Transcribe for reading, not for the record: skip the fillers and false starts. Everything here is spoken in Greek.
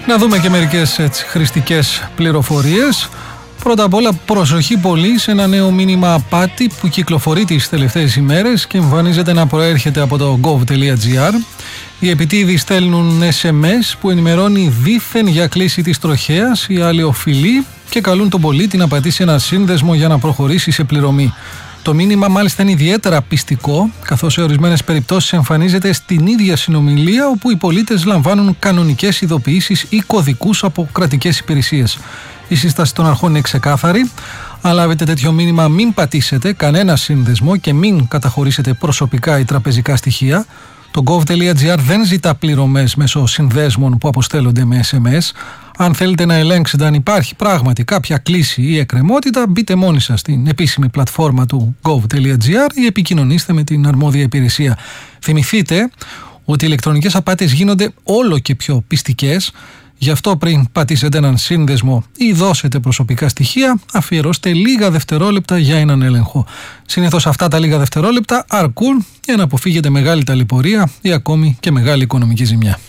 Να δούμε και μερικές χρηστικές πληροφορίες. Πρώτα απ' όλα, προσοχή πολύ σε ένα νέο μήνυμα απάτη που κυκλοφορεί τις τελευταίες ημέρες και εμφανίζεται να προέρχεται από το gov.gr. Οι επιτίδιοι στέλνουν SMS που ενημερώνει δήθεν για κλίση της τροχέας ή άλλη οφειλή και καλούν τον πολίτη να πατήσει ένα σύνδεσμο για να προχωρήσει σε πληρωμή. Το μήνυμα μάλιστα είναι ιδιαίτερα πιστικό, καθώς σε ορισμένες περιπτώσεις εμφανίζεται στην ίδια συνομιλία όπου οι πολίτες λαμβάνουν κανονικές ειδοποιήσεις ή κωδικούς από κρατικές υπηρεσίες. Η σύσταση των αρχών είναι ξεκάθαρη. Αν λάβετε τέτοιο μήνυμα, μην πατήσετε κανένα σύνδεσμο και μην καταχωρήσετε προσωπικά ή τραπεζικά στοιχεία. Το gov.gr δεν ζητά πληρωμές μέσω συνδέσμων που αποστέλλονται με SMS. Αν θέλετε να ελέγξετε αν υπάρχει πράγματι κάποια κλίση ή εκκρεμότητα, μπείτε μόνοι σας στην επίσημη πλατφόρμα του gov.gr ή επικοινωνήστε με την αρμόδια υπηρεσία. Θυμηθείτε ότι οι ηλεκτρονικές απάτες γίνονται όλο και πιο πιστικές. Γι' αυτό πριν πατήσετε έναν σύνδεσμο ή δώσετε προσωπικά στοιχεία, αφιερώστε λίγα δευτερόλεπτα για έναν έλεγχο. Συνήθως αυτά τα λίγα δευτερόλεπτα αρκούν για να αποφύγετε μεγάλη ταλαιπωρία ή ακόμη και μεγάλη οικονομική ζημιά.